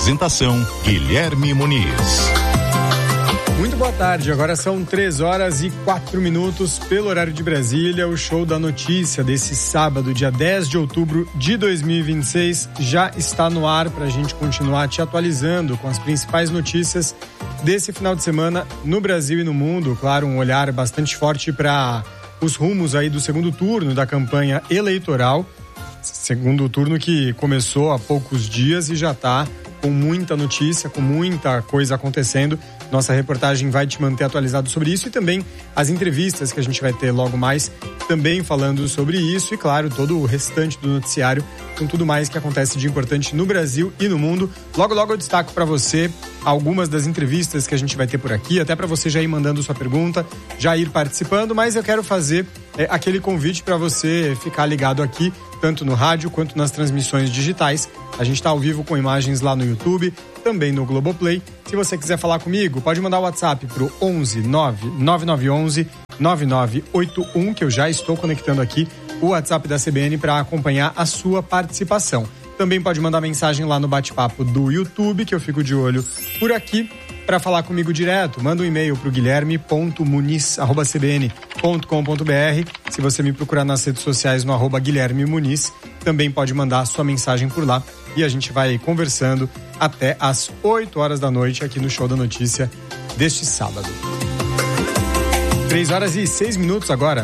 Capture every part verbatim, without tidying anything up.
Apresentação Guilherme Muniz. Muito boa tarde, agora são três horas e quatro minutos pelo horário de Brasília. O Show da Notícia desse sábado, dia dez de outubro de dois mil e vinte e seis, já está no ar para a gente continuar te atualizando com as principais notícias desse final de semana no Brasil e no mundo. Claro, um olhar bastante forte para os rumos aí do segundo turno da campanha eleitoral. Segundo turno que começou há poucos dias e já está com muita notícia, com muita coisa acontecendo. Nossa reportagem vai te manter atualizado sobre isso e também as entrevistas que a gente vai ter logo mais também falando sobre isso e, claro, todo o restante do noticiário com tudo mais que acontece de importante no Brasil e no mundo. Logo, logo eu destaco para você algumas das entrevistas que a gente vai ter por aqui, até para você já ir mandando sua pergunta, já ir participando, mas eu quero fazer é, aquele convite para você ficar ligado aqui, tanto no rádio quanto nas transmissões digitais. A gente está ao vivo com imagens lá no YouTube, também no Globoplay. Se você quiser falar comigo, pode mandar o WhatsApp pro onze nove nove nove onze nove nove oito um, que eu já estou conectando aqui o WhatsApp da C B N para acompanhar a sua participação. Também pode mandar mensagem lá no bate-papo do YouTube, que eu fico de olho por aqui. Para falar comigo direto, manda um e-mail para o guilherme ponto muniz arroba c b n ponto com ponto b r. Se você me procurar nas redes sociais no arroba Guilherme Muniz, também pode mandar sua mensagem por lá e a gente vai conversando até às oito horas da noite aqui no Show da Notícia deste sábado. três horas e seis minutos agora.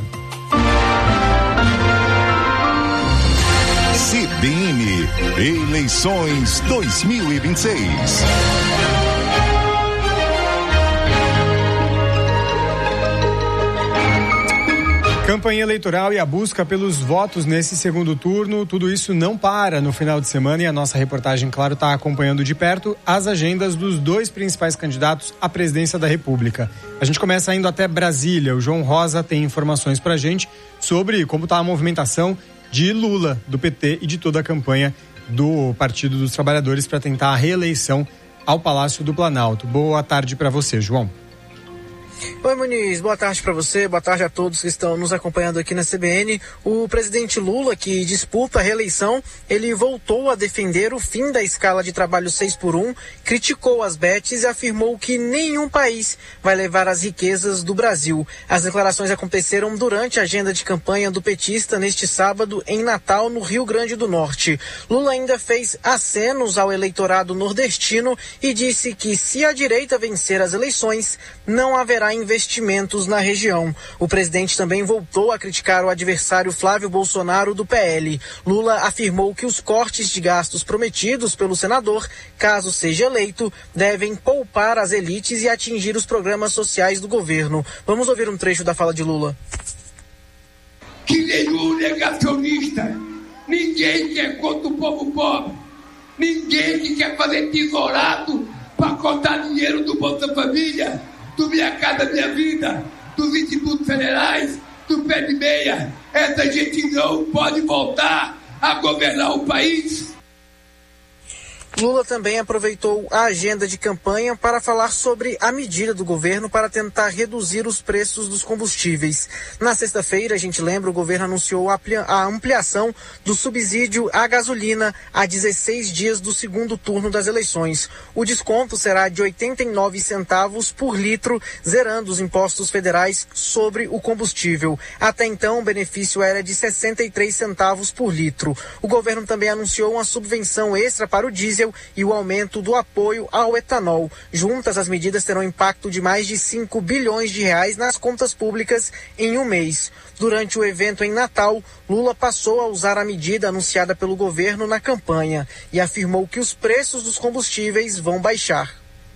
C B N Eleições dois mil e vinte e seis. Campanha eleitoral e a busca pelos votos nesse segundo turno, tudo isso não para no final de semana e a nossa reportagem, claro, está acompanhando de perto as agendas dos dois principais candidatos à presidência da República. A gente começa indo até Brasília. O João Rosa tem informações pra gente sobre como está a movimentação de Lula, do P T e de toda a campanha do Partido dos Trabalhadores para tentar a reeleição ao Palácio do Planalto. Boa tarde para você, João. Oi, Muniz, boa tarde para você, boa tarde a todos que estão nos acompanhando aqui na C B N. O presidente Lula, que disputa a reeleição, ele voltou a defender o fim da escala de trabalho seis por um, criticou as bets e afirmou que nenhum país vai levar as riquezas do Brasil. As declarações aconteceram durante a agenda de campanha do petista neste sábado em Natal, no Rio Grande do Norte. Lula ainda fez acenos ao eleitorado nordestino e disse que se a direita vencer as eleições, não haverá investimentos na região. O presidente também voltou a criticar o adversário Flávio Bolsonaro do P L. Lula afirmou que os cortes de gastos prometidos pelo senador, caso seja eleito, devem poupar as elites e atingir os programas sociais do governo. Vamos ouvir um trecho da fala de Lula. Que nenhum negacionista, ninguém que é contra o povo pobre, ninguém que quer fazer tesourado para cortar dinheiro do Bolsa Família, do Minha Casa Minha Vida, dos institutos federais, do pé de meia. Essa gente não pode voltar a governar o país. Lula também aproveitou a agenda de campanha para falar sobre a medida do governo para tentar reduzir os preços dos combustíveis. Na sexta-feira, a gente lembra, o governo anunciou a ampliação do subsídio à gasolina a dezesseis dias do segundo turno das eleições. O desconto será de oitenta e nove centavos por litro, zerando os impostos federais sobre o combustível. Até então, o benefício era de sessenta e três centavos por litro. O governo também anunciou uma subvenção extra para o diesel e o aumento do apoio ao etanol. Juntas, as medidas terão impacto de mais de cinco bilhões de reais nas contas públicas em um mês. Durante o evento em Natal, Lula passou a usar a medida anunciada pelo governo na campanha e afirmou que os preços dos combustíveis vão baixar.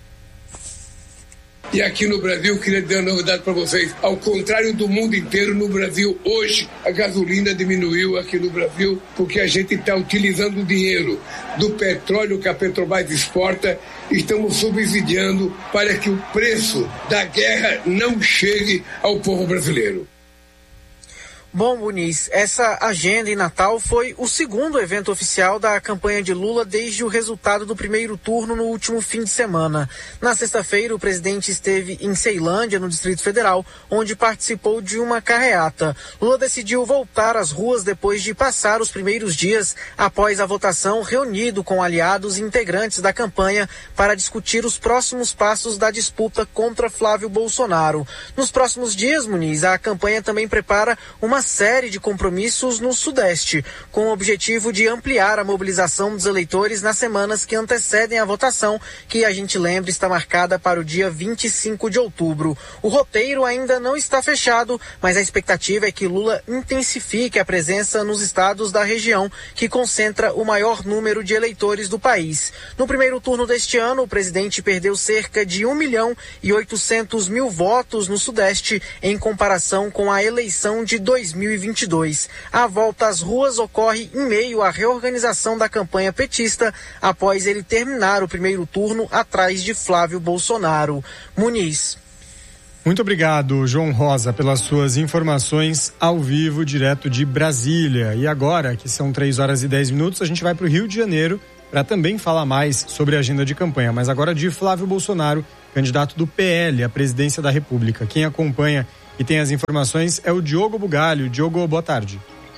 E aqui no Brasil, queria dar uma novidade para vocês. Ao contrário do mundo inteiro, no Brasil, hoje, a gasolina diminuiu aqui no Brasil, porque a gente está utilizando o dinheiro do petróleo que a Petrobras exporta, estamos subsidiando para que o preço da guerra não chegue ao povo brasileiro. Bom, Muniz, essa agenda em Natal foi o segundo evento oficial da campanha de Lula desde o resultado do primeiro turno no último fim de semana. Na sexta-feira, o presidente esteve em Ceilândia, no Distrito Federal, onde participou de uma carreata. Lula decidiu voltar às ruas depois de passar os primeiros dias após a votação, reunido com aliados e integrantes da campanha para discutir os próximos passos da disputa contra Flávio Bolsonaro. Nos próximos dias, Muniz, a campanha também prepara uma série de compromissos no Sudeste, com o objetivo de ampliar a mobilização dos eleitores nas semanas que antecedem a votação, que a gente lembra está marcada para o dia vinte e cinco de outubro. O roteiro ainda não está fechado, mas a expectativa é que Lula intensifique a presença nos estados da região, que concentra o maior número de eleitores do país. No primeiro turno deste ano, o presidente perdeu cerca de um milhão e oitocentos mil votos no Sudeste, em comparação com a eleição de dois mil e vinte e dois. A volta às ruas ocorre em meio à reorganização da campanha petista após ele terminar o primeiro turno atrás de Flávio Bolsonaro. Muniz. Muito obrigado, João Rosa, pelas suas informações ao vivo, direto de Brasília. E agora, que são três horas e dez minutos, a gente vai para o Rio de Janeiro para também falar mais sobre a agenda de campanha, mas agora de Flávio Bolsonaro, candidato do P L à presidência da República. Quem acompanha e tem as informações é o Diogo Bugalho. Diogo, boa tarde.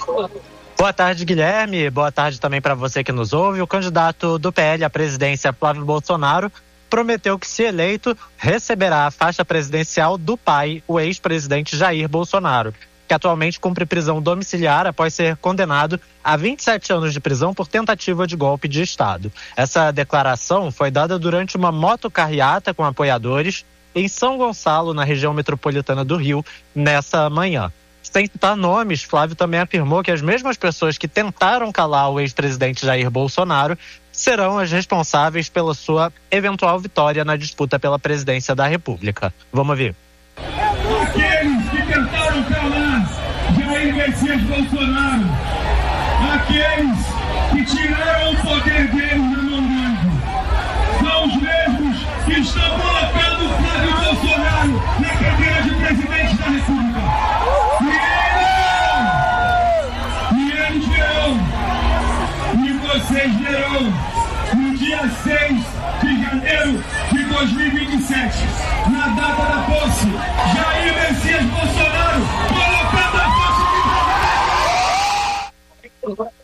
Boa tarde, Guilherme. Boa tarde também para você que nos ouve. O candidato do P L à presidência, Flávio Bolsonaro, prometeu que, se eleito, receberá a faixa presidencial do pai, o ex-presidente Jair Bolsonaro, que atualmente cumpre prisão domiciliar após ser condenado a vinte e sete anos de prisão por tentativa de golpe de Estado. Essa declaração foi dada durante uma motocarreata com apoiadores em São Gonçalo, na região metropolitana do Rio, nessa manhã. Sem citar nomes, Flávio também afirmou que as mesmas pessoas que tentaram calar o ex-presidente Jair Bolsonaro serão as responsáveis pela sua eventual vitória na disputa pela presidência da República. Vamos ouvir. Aqueles que tentaram calar Jair Messias Bolsonaro, aqueles que tiraram o poder dele na mão dele, são os mesmos que estão colocando o Flávio Bolsonaro na cadeira de presidente da República. E eles verão, e vocês verão, no dia seis de janeiro de dois mil e vinte e sete, na data da posse, Jair Messias Bolsonaro colocando a posse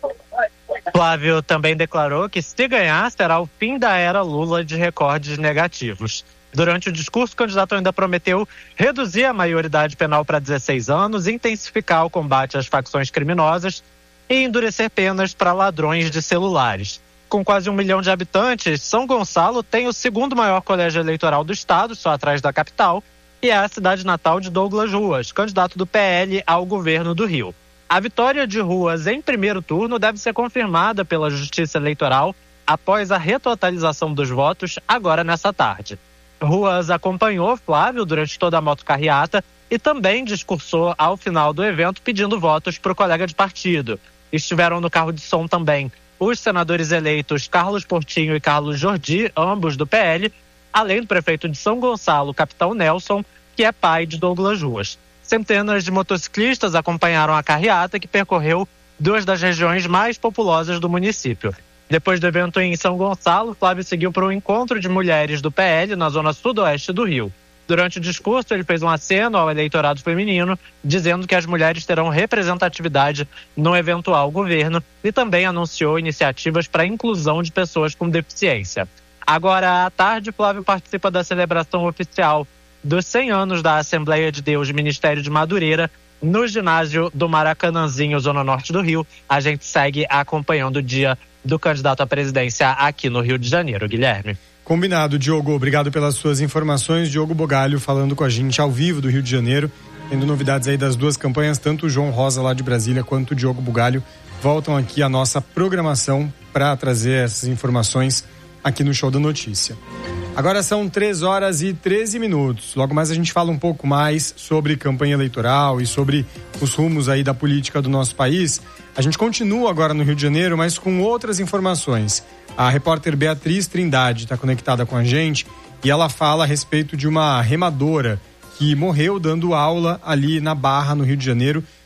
de Flávio também declarou que, se ganhar, será o fim da era Lula de recordes negativos. Durante o discurso, o candidato ainda prometeu reduzir a maioridade penal para dezesseis anos, intensificar o combate às facções criminosas e endurecer penas para ladrões de celulares. Com quase um milhão de habitantes, São Gonçalo tem o segundo maior colégio eleitoral do estado, só atrás da capital, e é a cidade natal de Douglas Ruas, candidato do P L ao governo do Rio. A vitória de Ruas em primeiro turno deve ser confirmada pela Justiça Eleitoral após a retotalização dos votos agora nessa tarde. Ruas acompanhou Flávio durante toda a motocarreata e também discursou ao final do evento pedindo votos para o colega de partido. Estiveram no carro de som também os senadores eleitos Carlos Portinho e Carlos Jordi, ambos do P L, além do prefeito de São Gonçalo, capitão Nelson, que é pai de Douglas Ruas. Centenas de motociclistas acompanharam a carreata, que percorreu duas das regiões mais populosas do município. Depois do evento em São Gonçalo, Flávio seguiu para um encontro de mulheres do P L na zona sudoeste do Rio. Durante o discurso, ele fez um aceno ao eleitorado feminino, dizendo que as mulheres terão representatividade no eventual governo, e também anunciou iniciativas para a inclusão de pessoas com deficiência. Agora, à tarde, Flávio participa da celebração oficial dos cem anos da Assembleia de Deus Ministério de Madureira, no ginásio do Maracanãzinho, zona norte do Rio. A gente segue acompanhando o dia do candidato à presidência aqui no Rio de Janeiro, Guilherme. Combinado, Diogo. Obrigado pelas suas informações. Diogo Bugalho falando com a gente ao vivo do Rio de Janeiro, tendo novidades aí das duas campanhas, tanto o João Rosa lá de Brasília quanto o Diogo Bugalho voltam aqui à nossa programação para trazer essas informações aqui no Show da Notícia. Agora são três horas e treze minutos. Logo mais a gente fala um pouco mais sobre campanha eleitoral e sobre os rumos aí da política do nosso país. A gente continua agora no Rio de Janeiro, mas com outras informações. A repórter Beatriz Trindade está conectada com a gente e ela fala a respeito de uma remadora que morreu dando aula ali na Barra, no Rio de Janeiro,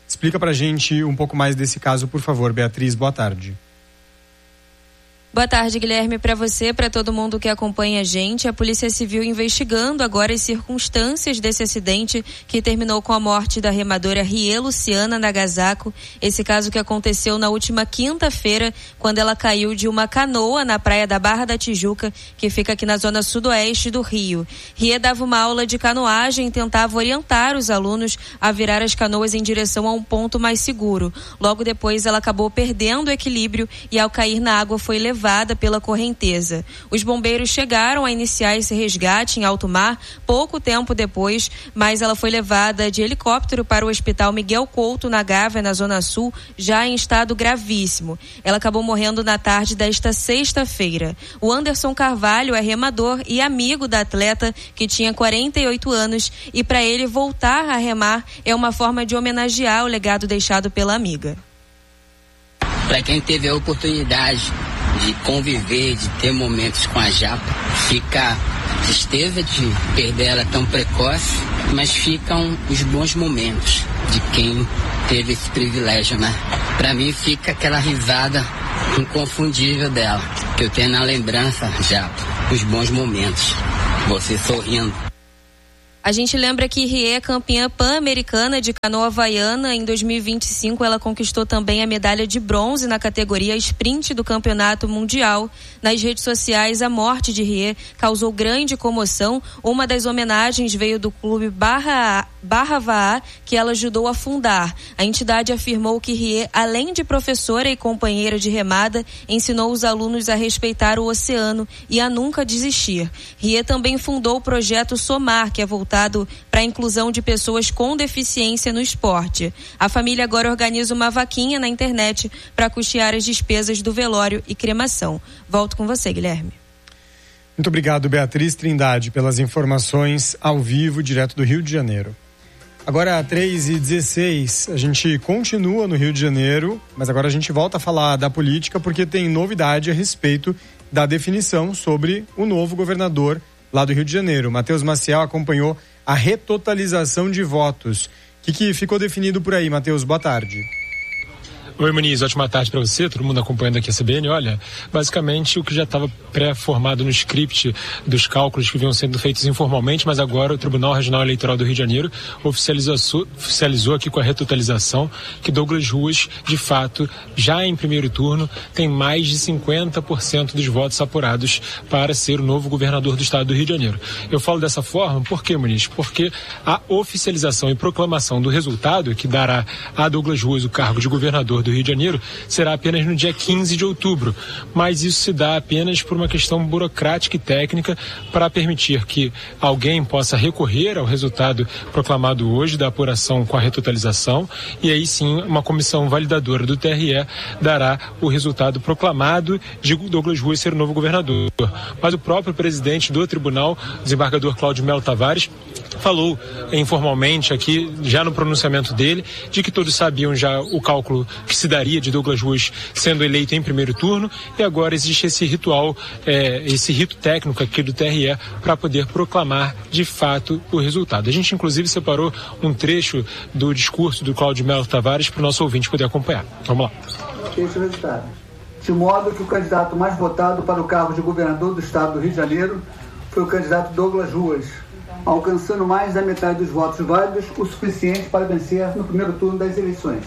Explica pra gente um pouco mais desse caso, por favor, Beatriz. Boa tarde. Boa tarde, Guilherme, para você, para todo mundo que acompanha a gente. A Polícia Civil investigando agora as circunstâncias desse acidente que terminou com a morte da remadora Rie Luciana Nagasako. Esse caso que aconteceu na última quinta-feira, quando ela caiu de uma canoa na praia da Barra da Tijuca, que fica aqui na zona sudoeste do Rio. Rie dava uma aula de canoagem e tentava orientar os alunos a virar as canoas em direção a um ponto mais seguro. Logo depois, ela acabou perdendo o equilíbrio e, ao cair na água, foi levada pela correnteza. Os bombeiros chegaram a iniciar esse resgate em alto mar pouco tempo depois, mas ela foi levada de helicóptero para o Hospital Miguel Couto, na Gávea, na Zona Sul, já em estado gravíssimo. Ela acabou morrendo na tarde desta sexta-feira. O Anderson Carvalho é remador e amigo da atleta, que tinha quarenta e oito anos, e para ele voltar a remar é uma forma de homenagear o legado deixado pela amiga. Para quem teve a oportunidade de conviver, de ter momentos com a Japa, fica tristeza de perder ela tão precoce, mas ficam os bons momentos de quem teve esse privilégio, né? Para mim fica aquela risada inconfundível dela, que eu tenho na lembrança, Japa, os bons momentos, você sorrindo. A gente lembra que Rie é campeã pan-americana de canoa havaiana. Em dois mil e vinte e cinco, ela conquistou também a medalha de bronze na categoria sprint do Campeonato Mundial. Nas redes sociais, a morte de Rie causou grande comoção. Uma das homenagens veio do clube Barra, Barra Vaá, que ela ajudou a fundar. A entidade afirmou que Rie, além de professora e companheira de remada, ensinou os alunos a respeitar o oceano e a nunca desistir. Rie também fundou o projeto Somar, que é voltado para a inclusão de pessoas com deficiência no esporte. A família agora organiza uma vaquinha na internet para custear as despesas do velório e cremação. Volto com você, Guilherme. Muito obrigado, Beatriz Trindade, pelas informações ao vivo, direto do Rio de Janeiro. Agora, três e dezesseis, a gente continua no Rio de Janeiro, mas agora a gente volta a falar da política porque tem novidade a respeito da definição sobre o novo governador lá do Rio de Janeiro. Matheus Maciel acompanhou a retotalização de votos. O que, que ficou definido por aí, Matheus? Boa tarde. Oi, Muniz, ótima tarde para você, todo mundo acompanhando aqui a C B N. Olha, basicamente o que já estava pré-formado no script dos cálculos que vinham sendo feitos informalmente, mas agora o Tribunal Regional Eleitoral do Rio de Janeiro oficializou, oficializou aqui com a retotalização que Douglas Ruas, de fato, já em primeiro turno, tem mais de cinquenta por cento dos votos apurados para ser o novo governador do estado do Rio de Janeiro. Eu falo dessa forma, por quê, Muniz? Porque a oficialização e proclamação do resultado, que dará a Douglas Ruas o cargo de governador do Rio de Janeiro, será apenas no dia quinze de outubro, mas isso se dá apenas por uma questão burocrática e técnica para permitir que alguém possa recorrer ao resultado proclamado hoje da apuração com a retotalização e aí sim uma comissão validadora do T R E dará o resultado proclamado de Douglas Ruas ser o novo governador. Mas o próprio presidente do tribunal, desembargador Cláudio Melo Tavares, falou informalmente aqui, já no pronunciamento dele, de que todos sabiam já o cálculo que se daria de Douglas Ruas sendo eleito em primeiro turno e agora existe esse ritual, é, esse rito técnico aqui do T R E para poder proclamar de fato o resultado. A gente inclusive separou um trecho do discurso do Cláudio Melo Tavares para o nosso ouvinte poder acompanhar. Vamos lá. Esse é o resultado. De modo que o candidato mais votado para o cargo de governador do estado do Rio de Janeiro foi o candidato Douglas Ruas, alcançando mais da metade dos votos válidos, o suficiente para vencer no primeiro turno das eleições.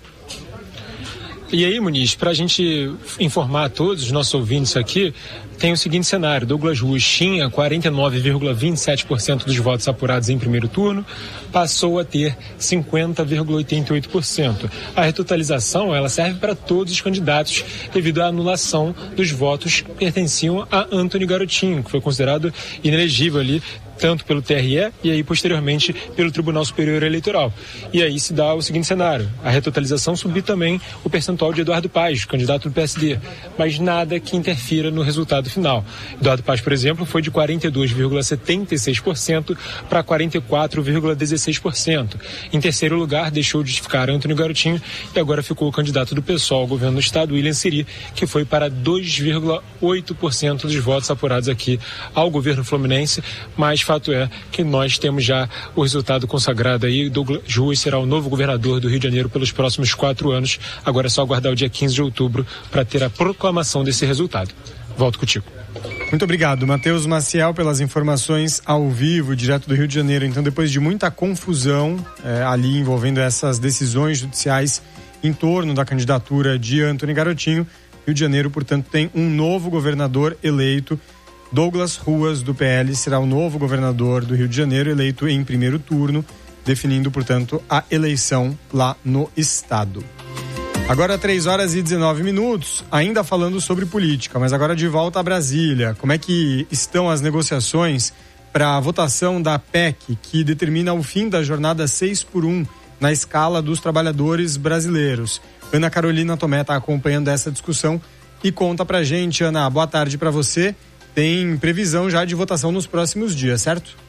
E aí, Muniz, para a gente informar a todos os nossos ouvintes aqui, tem o seguinte cenário: Douglas Ruas tinha quarenta e nove vírgula vinte e sete por cento dos votos apurados em primeiro turno, passou a ter cinquenta vírgula oitenta e oito por cento. A retotalização ela serve para todos os candidatos devido à anulação dos votos que pertenciam a Antony Garotinho, que foi considerado inelegível ali, tanto pelo T R E e aí posteriormente pelo Tribunal Superior Eleitoral. E aí se dá o seguinte cenário: a retotalização subiu também o percentual de Eduardo Paes, candidato do P S D, mas nada que interfira no resultado final. Eduardo Paes, por exemplo, foi de quarenta e dois vírgula setenta e seis por cento para quarenta e quatro vírgula dezesseis por cento. Em terceiro lugar, deixou de ficar Antony Garotinho e agora ficou o candidato do PSOL ao governo do estado, William Siri, que foi para dois vírgula oito por cento dos votos apurados aqui ao governo fluminense, mas fato é que nós temos já o resultado consagrado aí. Douglas Ruas será o novo governador do Rio de Janeiro pelos próximos quatro anos. Agora é só aguardar o dia quinze de outubro para ter a proclamação desse resultado. Volto contigo. Muito obrigado, Matheus Maciel, pelas informações ao vivo, direto do Rio de Janeiro. Então, depois de muita confusão é, ali envolvendo essas decisões judiciais em torno da candidatura de Antony Garotinho, Rio de Janeiro, portanto, tem um novo governador eleito. Douglas Ruas, do P L, será o novo governador do Rio de Janeiro, eleito em primeiro turno, definindo, portanto, a eleição lá no estado. Agora três horas e dezenove minutos, ainda falando sobre política, mas agora de volta a Brasília. Como é que estão as negociações para a votação da P E C, que determina o fim da jornada seis por um na escala dos trabalhadores brasileiros? Ana Carolina Tomé está acompanhando essa discussão e conta pra gente. Ana, boa tarde para você. Tem previsão já de votação nos próximos dias, certo?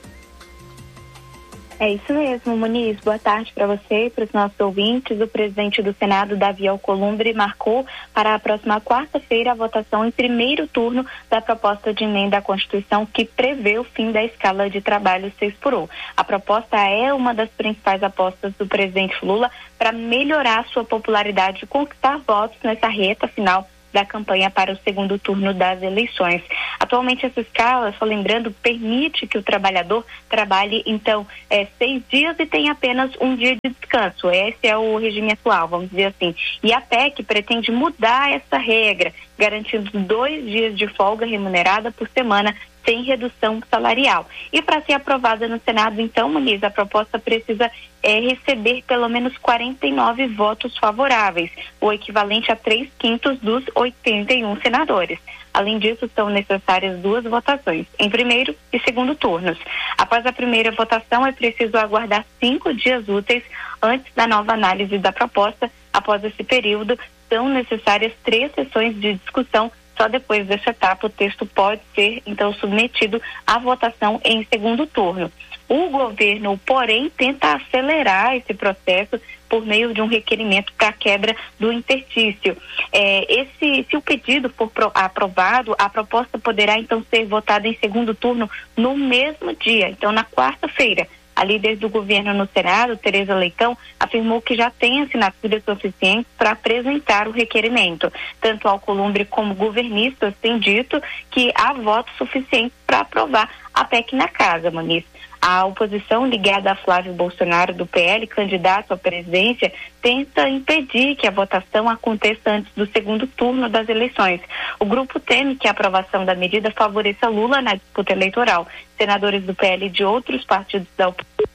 É isso mesmo, Muniz. Boa tarde para você e para os nossos ouvintes. O presidente do Senado, Davi Alcolumbre, marcou para a próxima quarta-feira a votação em primeiro turno da proposta de emenda à Constituição que prevê o fim da escala de trabalho seis por um. A proposta é uma das principais apostas do presidente Lula para melhorar sua popularidade e conquistar votos nessa reta final da campanha para o segundo turno das eleições. Atualmente essa escala, só lembrando, permite que o trabalhador trabalhe, então, é, seis dias e tenha apenas um dia de descanso. Esse é o regime atual, vamos dizer assim. E a P E C pretende mudar essa regra, garantindo dois dias de folga remunerada por semana, sem redução salarial. E para ser aprovada no Senado, então, Muniz, a proposta precisa é, receber pelo menos quarenta e nove votos favoráveis, o equivalente a três quintos dos oitenta e um senadores. Além disso, são necessárias duas votações, em primeiro e segundo turnos. Após a primeira votação, é preciso aguardar cinco dias úteis antes da nova análise da proposta. Após esse período, são necessárias três sessões de discussão. Só depois dessa etapa o texto pode ser, então, submetido à votação em segundo turno. O governo, porém, tenta acelerar esse processo por meio de um requerimento para a quebra do interstício. É, esse, se o pedido for pro, aprovado, a proposta poderá, então, ser votada em segundo turno no mesmo dia, então, na quarta-feira. A líder do governo no Senado, Tereza Leitão, afirmou que já tem assinaturas suficientes para apresentar o requerimento. Tanto Alcolumbre como governistas têm dito que há votos suficientes para aprovar a P E C na casa, Muniz. A oposição ligada a Flávio Bolsonaro, do P L, candidato à presidência, tenta impedir que a votação aconteça antes do segundo turno das eleições. O grupo teme que a aprovação da medida favoreça Lula na disputa eleitoral. Senadores do P L e de outros partidos da oposição.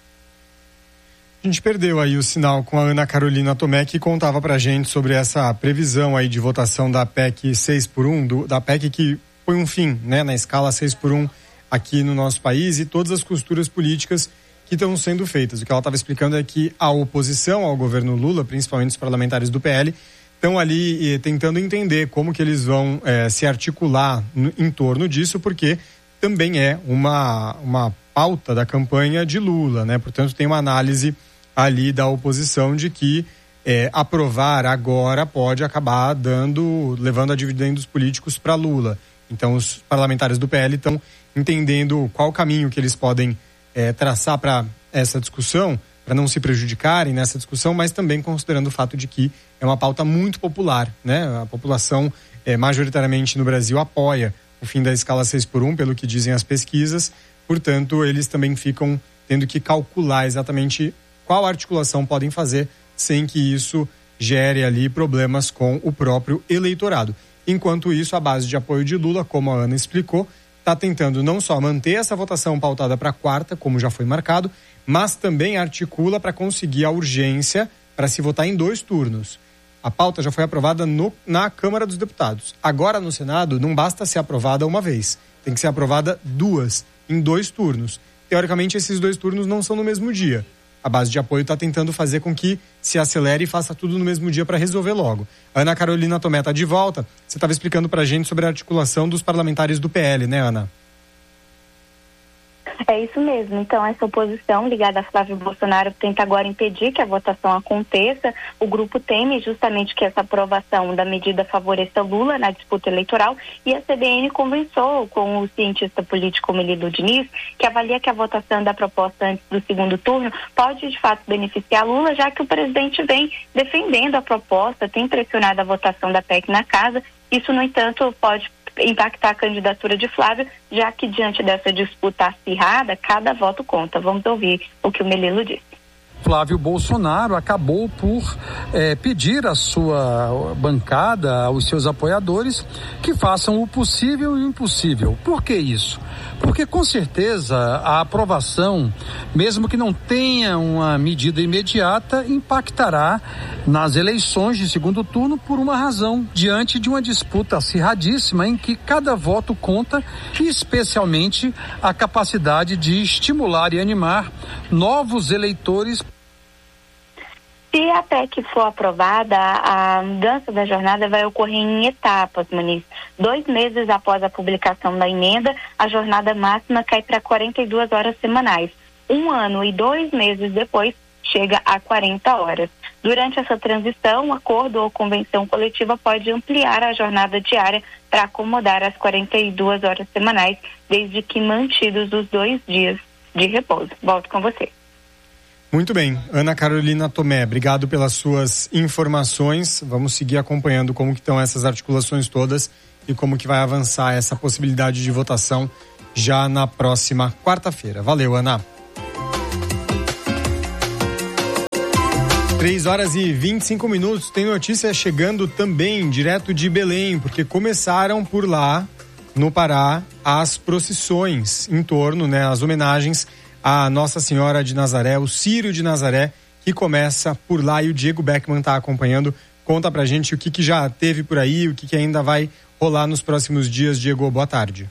A gente perdeu aí o sinal com a Ana Carolina Tomé, que contava pra gente sobre essa previsão aí de votação da P E C seis por um, do, da P E C que põe um fim, né, na escala seis por um aqui no nosso país, e todas as costuras políticas que estão sendo feitas. O que ela estava explicando é que a oposição ao governo Lula, principalmente os parlamentares do P L, estão ali eh, tentando entender como que eles vão eh, se articular no, em torno disso, porque também é uma, uma pauta da campanha de Lula, né? Portanto, tem uma análise ali da oposição de que eh, aprovar agora pode acabar dando, levando a dividendos políticos para Lula. Então, os parlamentares do P L estão entendendo qual o caminho que eles podem é, traçar para essa discussão, para não se prejudicarem nessa discussão, mas também considerando o fato de que é uma pauta muito popular, né? A população é, majoritariamente no Brasil apoia o fim da escala seis por um, pelo que dizem as pesquisas. Portanto, eles também ficam tendo que calcular exatamente qual articulação podem fazer sem que isso gere ali problemas com o próprio eleitorado. Enquanto isso, a base de apoio de Lula, como a Ana explicou, está tentando não só manter essa votação pautada para quarta, como já foi marcado, mas também articula para conseguir a urgência para se votar em dois turnos. A pauta já foi aprovada no, na Câmara dos Deputados. Agora, no Senado, não basta ser aprovada uma vez, tem que ser aprovada duas, em dois turnos. Teoricamente, esses dois turnos não são no mesmo dia. A base de apoio está tentando fazer com que se acelere e faça tudo no mesmo dia para resolver logo. A Ana Carolina Tomé está de volta. Você estava explicando para a gente sobre a articulação dos parlamentares do P L, né, Ana? É isso mesmo. Então, essa oposição ligada a Flávio Bolsonaro tenta agora impedir que a votação aconteça. O grupo teme justamente que essa aprovação da medida favoreça Lula na disputa eleitoral, e a C B N conversou com o cientista político Melilo Diniz, que avalia que a votação da proposta antes do segundo turno pode, de fato, beneficiar Lula, já que o presidente vem defendendo a proposta, tem pressionado a votação da P E C na casa. Isso, no entanto, pode impactar a candidatura de Flávio, já que diante dessa disputa acirrada, cada voto conta. Vamos ouvir o que o Melilo disse. Flávio Bolsonaro acabou por é, pedir à sua bancada, aos seus apoiadores, que façam o possível e o impossível. Por que isso? Porque, com certeza, a aprovação, mesmo que não tenha uma medida imediata, impactará nas eleições de segundo turno por uma razão, diante de uma disputa acirradíssima em que cada voto conta, e especialmente a capacidade de estimular e animar novos eleitores. Se a P E C for aprovada, a mudança da jornada vai ocorrer em etapas, Muniz. Dois meses após a publicação da emenda, a jornada máxima cai para quarenta e duas horas semanais. Um ano e dois meses depois, chega a quarenta horas. Durante essa transição, um acordo ou convenção coletiva pode ampliar a jornada diária para acomodar as quarenta e duas horas semanais, desde que mantidos os dois dias de repouso. Volto com você. Muito bem, Ana Carolina Tomé, obrigado pelas suas informações. Vamos seguir acompanhando como que estão essas articulações todas e como que vai avançar essa possibilidade de votação já na próxima quarta-feira. Valeu, Ana. três horas e vinte e cinco minutos, tem notícia chegando também direto de Belém, porque começaram por lá, no Pará, as procissões em torno, né, as homenagens a Nossa Senhora de Nazaré, o Círio de Nazaré, que começa por lá, e o Diego Beckman está acompanhando. Conta pra gente o que, que já teve por aí, o que, que ainda vai rolar nos próximos dias. Diego, boa tarde.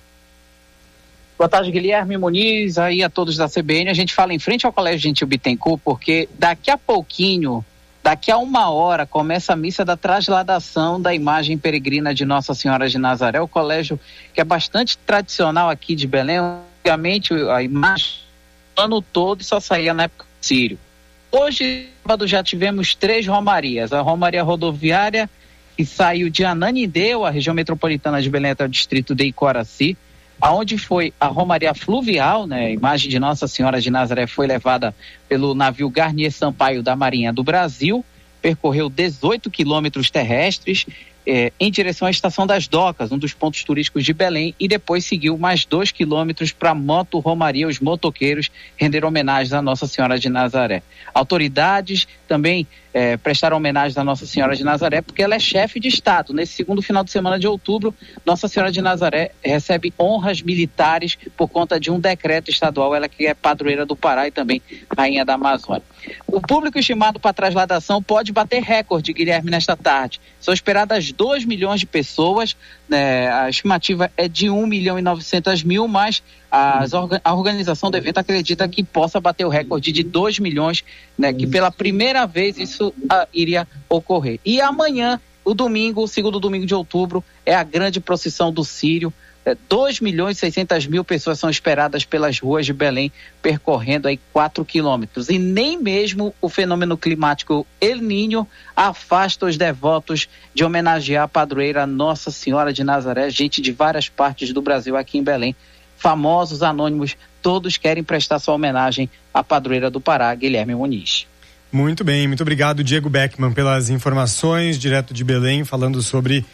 Boa tarde, Guilherme Muniz, aí a todos da C B N. A gente fala em frente ao Colégio Gentil Bittencourt, porque daqui a pouquinho, daqui a uma hora, começa a missa da trasladação da imagem peregrina de Nossa Senhora de Nazaré, o colégio que é bastante tradicional aqui de Belém. Antigamente, a imagem ano todo e só saía na época do Círio. Hoje, sábado, já tivemos três romarias. A Romaria Rodoviária, que saiu de Ananindeua, a região metropolitana de Belém, até o distrito de Icoraci, aonde foi a Romaria Fluvial, né? A imagem de Nossa Senhora de Nazaré foi levada pelo navio Garnier Sampaio da Marinha do Brasil, percorreu dezoito quilômetros terrestres, É, em direção à Estação das Docas, um dos pontos turísticos de Belém, e depois seguiu mais dois quilômetros para Moto Romaria. Os motoqueiros renderam homenagens à Nossa Senhora de Nazaré. Autoridades também é, prestaram homenagens à Nossa Senhora de Nazaré, porque ela é chefe de Estado. Nesse segundo final de semana de outubro, Nossa Senhora de Nazaré recebe honras militares por conta de um decreto estadual, ela que é padroeira do Pará e também rainha da Amazônia. O público estimado para a trasladação pode bater recorde, Guilherme, nesta tarde. São esperadas dois milhões de pessoas, né? A estimativa é de um milhão e novecentos mil, mas as, a organização do evento acredita que possa bater o recorde de dois milhões, né? Que pela primeira vez isso ah, iria ocorrer. E amanhã, o domingo, o segundo domingo de outubro, é a grande procissão do Círio. dois milhões e seiscentos mil pessoas são esperadas pelas ruas de Belém, percorrendo aí quatro quilômetros. E nem mesmo o fenômeno climático El Niño afasta os devotos de homenagear a padroeira Nossa Senhora de Nazaré. Gente de várias partes do Brasil aqui em Belém, famosos, anônimos, todos querem prestar sua homenagem à padroeira do Pará, Guilherme Muniz. Muito bem, muito obrigado, Diego Beckman, pelas informações, direto de Belém, falando sobre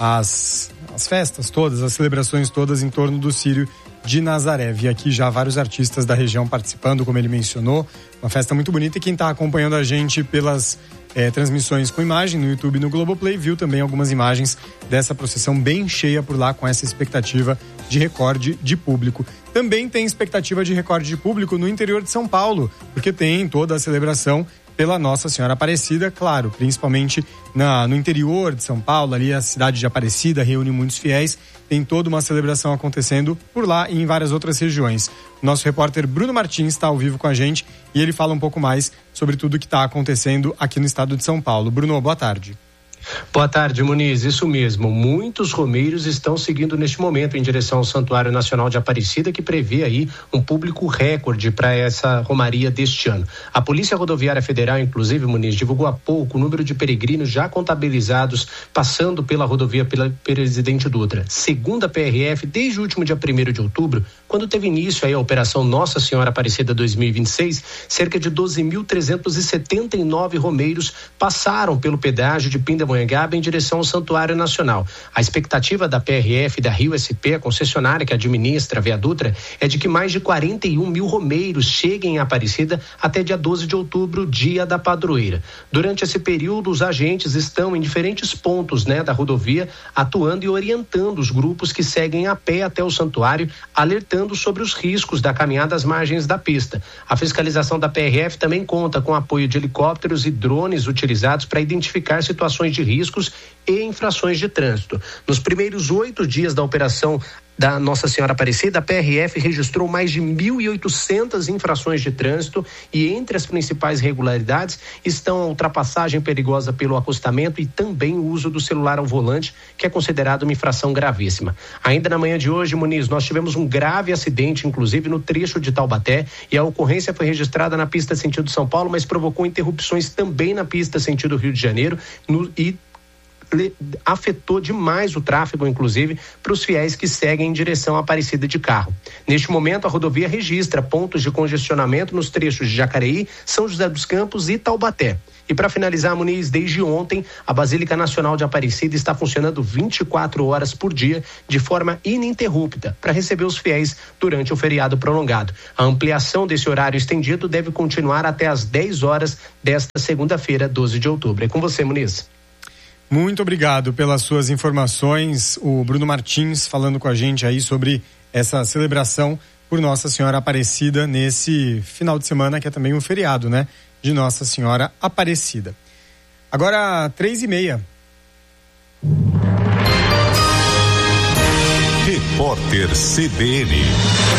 as, as festas todas, as celebrações todas em torno do Círio de Nazaré. Vi aqui já vários artistas da região participando, como ele mencionou, uma festa muito bonita, e quem está acompanhando a gente pelas é, transmissões com imagem no YouTube e no Globoplay, viu também algumas imagens dessa procissão bem cheia por lá, com essa expectativa de recorde de público. Também tem expectativa de recorde de público no interior de São Paulo, porque tem toda a celebração pela Nossa Senhora Aparecida, claro, principalmente na, no interior de São Paulo, ali a cidade de Aparecida reúne muitos fiéis, tem toda uma celebração acontecendo por lá e em várias outras regiões. Nosso repórter Bruno Martins está ao vivo com a gente e ele fala um pouco mais sobre tudo que está acontecendo aqui no estado de São Paulo. Bruno, boa tarde. Boa tarde, Muniz. Isso mesmo. Muitos romeiros estão seguindo neste momento em direção ao Santuário Nacional de Aparecida, que prevê aí um público recorde para essa romaria deste ano. A Polícia Rodoviária Federal, inclusive, Muniz, divulgou há pouco o número de peregrinos já contabilizados passando pela rodovia pela Presidente Dutra. Segundo a P R F, desde o último dia primeiro de outubro, quando teve início aí a Operação Nossa Senhora Aparecida dois mil e vinte e seis, cerca de doze mil trezentos e setenta e nove romeiros passaram pelo pedágio de Pindamonhangaba em direção ao Santuário Nacional. A expectativa da P R F e da Rio S P, a concessionária que administra a Via Dutra, é de que mais de quarenta e um mil romeiros cheguem em Aparecida até dia doze de outubro, dia da padroeira. Durante esse período, os agentes estão em diferentes pontos, né, da rodovia, atuando e orientando os grupos que seguem a pé até o santuário, alertando sobre os riscos da caminhada às margens da pista. A fiscalização da P R F também conta com apoio de helicópteros e drones utilizados para identificar situações de riscos e infrações de trânsito. Nos primeiros oito dias da operação da Nossa Senhora Aparecida, a P R F registrou mais de mil e oitocentas infrações de trânsito e entre as principais irregularidades estão a ultrapassagem perigosa pelo acostamento e também o uso do celular ao volante, que é considerado uma infração gravíssima. Ainda na manhã de hoje, Muniz, nós tivemos um grave acidente, inclusive no trecho de Taubaté, e a ocorrência foi registrada na pista sentido São Paulo, mas provocou interrupções também na pista sentido Rio de Janeiro no, e afetou demais o tráfego, inclusive, para os fiéis que seguem em direção à Aparecida de carro. Neste momento, a rodovia registra pontos de congestionamento nos trechos de Jacareí, São José dos Campos e Taubaté. E para finalizar, Muniz, desde ontem, a Basílica Nacional de Aparecida está funcionando vinte e quatro horas por dia, de forma ininterrupta, para receber os fiéis durante o feriado prolongado. A ampliação desse horário estendido deve continuar até às dez horas desta segunda-feira, doze de outubro. É com você, Muniz. Muito obrigado pelas suas informações. O Bruno Martins falando com a gente aí sobre essa celebração por Nossa Senhora Aparecida nesse final de semana, que é também um feriado, né? De Nossa Senhora Aparecida. Agora, três e meia. Repórter C B N.